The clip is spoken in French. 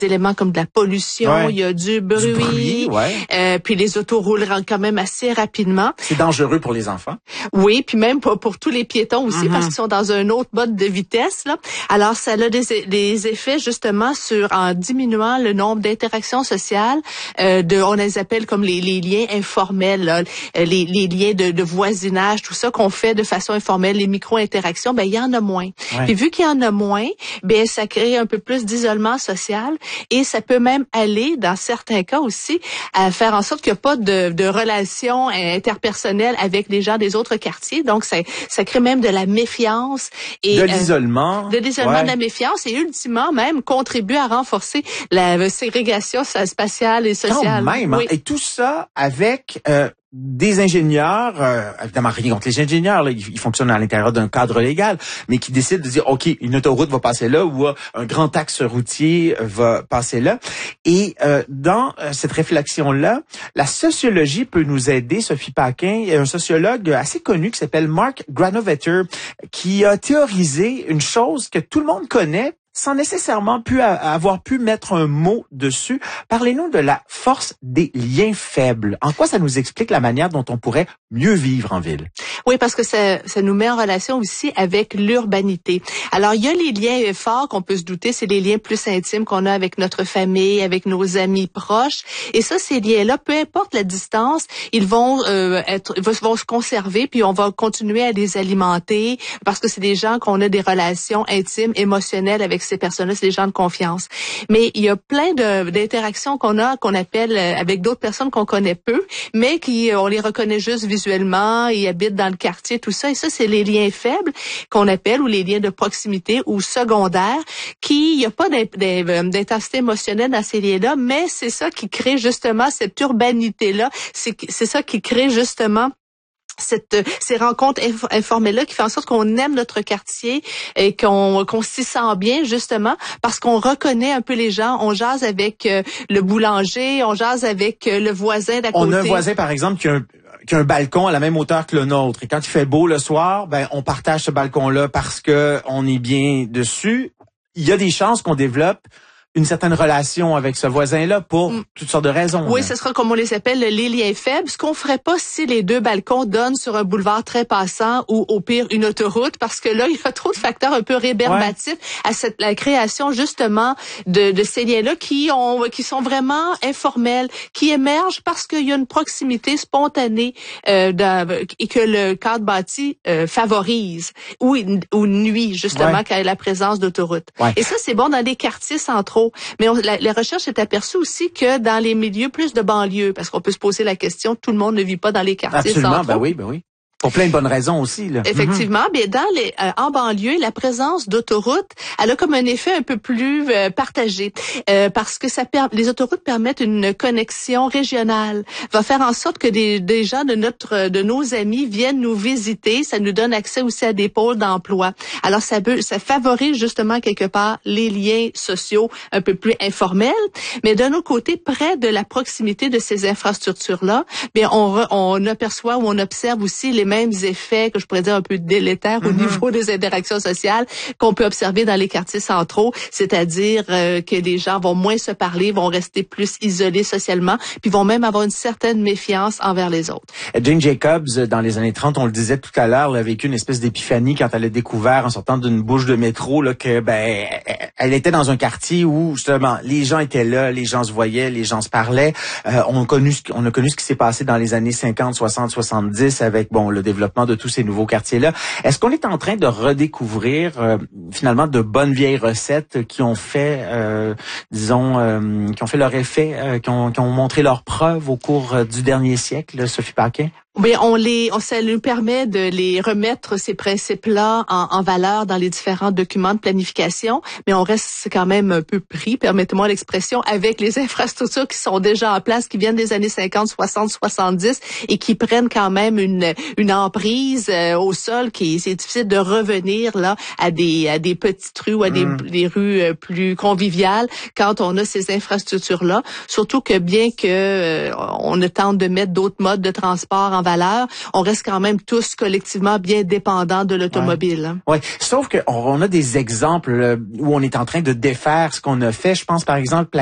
éléments comme de la pollution, il y a du bruit, puis les autos roulent quand même assez rapidement. C'est dangereux pour les enfants. Oui, puis même pour tous les piétons aussi, parce qu'ils sont dans un autre mode de vitesse, là. Alors, ça a des effets, justement, en diminuant le nombre d'interactions sociales, on les appelle comme les liens informels, là, les liens de voisinage, tout ça qu'on fait de façon informelle, les micro-interactions, il y en a moins. Puis vu qu'il y en a moins, ça crée un peu plus d'isolement social. Et ça peut même aller, dans certains cas aussi, à faire en sorte qu'il n'y a pas de relations interpersonnelles avec les gens des autres quartiers. Donc, ça crée même de la méfiance. Et, de l'isolement. De la méfiance et ultimement même contribue à renforcer la ségrégation spatiale et sociale. Quand même, Et tout ça avec... des ingénieurs, évidemment rien contre les ingénieurs, là, ils fonctionnent à l'intérieur d'un cadre légal, mais qui décident de dire, OK, une autoroute va passer là ou un grand axe routier va passer là. Et dans cette réflexion-là, la sociologie peut nous aider. Sophie Paquin, il y a un sociologue assez connu qui s'appelle Mark Granovetter, qui a théorisé une chose que tout le monde connaît, sans nécessairement avoir pu mettre un mot dessus. Parlez-nous de la force des liens faibles. En quoi ça nous explique la manière dont on pourrait mieux vivre en ville? Oui, parce que ça nous met en relation aussi avec l'urbanité. Alors, il y a les liens forts qu'on peut se douter, c'est les liens plus intimes qu'on a avec notre famille, avec nos amis proches. Et ça, ces liens-là, peu importe la distance, ils vont vont se conserver, puis on va continuer à les alimenter parce que c'est des gens qu'on a des relations intimes, émotionnelles avec ces personnes-là, c'est des gens de confiance. Mais il y a plein d'interactions qu'on appelle avec d'autres personnes qu'on connaît peu, mais on les reconnaît juste visuellement, ils habitent dans le quartier, tout ça. Et ça, c'est les liens faibles qu'on appelle, ou les liens de proximité ou secondaires, il n'y a pas d'intensité émotionnelle dans ces liens-là, mais c'est ça qui crée justement cette urbanité-là. C'est ça qui crée justement ces rencontres informelles-là qui fait en sorte qu'on aime notre quartier et qu'on s'y sent bien, justement, parce qu'on reconnaît un peu les gens. On jase avec le boulanger, on jase avec le voisin d'à côté. On a un voisin, par exemple, qui a un balcon à la même hauteur que le nôtre. Et quand il fait beau le soir, on partage ce balcon-là parce que on est bien dessus. Il y a des chances qu'on développe une certaine relation avec ce voisin-là pour toutes sortes de raisons. Oui, ce sera comme on les appelle les liens faibles. Ce qu'on ferait pas si les deux balcons donnent sur un boulevard très passant ou au pire une autoroute, parce que là, il y a trop de facteurs un peu rébarbatifs à la création justement de ces liens-là qui sont vraiment informels, qui émergent parce qu'il y a une proximité spontanée et que le cadre bâti favorise ou nuit justement quand il y a la présence d'autoroutes. Et ça, c'est bon dans des quartiers centraux. Mais la recherche s'est aperçue aussi que dans les milieux plus de banlieue, parce qu'on peut se poser la question, tout le monde ne vit pas dans les quartiers centraux. Absolument, ben oui. Pour plein de bonnes raisons aussi, là. Effectivement, mais en banlieue, la présence d'autoroutes, elle a comme un effet un peu plus partagé, parce que les autoroutes permettent une connexion régionale, va faire en sorte que des gens de nos amis viennent nous visiter, ça nous donne accès aussi à des pôles d'emploi. Alors ça favorise justement quelque part les liens sociaux un peu plus informels, mais d'un autre côté, près de la proximité de ces infrastructures-là, on aperçoit ou on observe aussi les mêmes effets que je pourrais dire un peu délétères au niveau des interactions sociales qu'on peut observer dans les quartiers centraux, c'est-à-dire que les gens vont moins se parler, vont rester plus isolés socialement, puis vont même avoir une certaine méfiance envers les autres. Jane Jacobs, dans les années 30, on le disait tout à l'heure, elle a vécu une espèce d'épiphanie quand elle a découvert, en sortant d'une bouche de métro, là, que elle était dans un quartier où justement les gens étaient là, les gens se voyaient, les gens se parlaient. On a connu ce qui s'est passé dans les années 50, 60, 70 avec le développement de tous ces nouveaux quartiers-là. Est-ce qu'on est en train de redécouvrir finalement de bonnes vieilles recettes qui ont fait, qui ont fait leur effet, qui ont montré leurs preuves au cours du dernier siècle, Sophie Paquin? Mais ça nous permet de les remettre, ces principes-là, en valeur dans les différents documents de planification, mais on reste quand même un peu pris, permettez-moi l'expression, avec les infrastructures qui sont déjà en place, qui viennent des années 50, 60, 70 et qui prennent quand même une emprise au sol c'est difficile de revenir là à des petites rues ou à des rues plus conviviales quand on a ces infrastructures-là. Surtout que bien que on tente de mettre d'autres modes de transport en en valeur, on reste quand même tous collectivement bien dépendants de l'automobile. Ouais. Sauf qu'on a des exemples où on est en train de défaire ce qu'on a fait. Je pense par exemple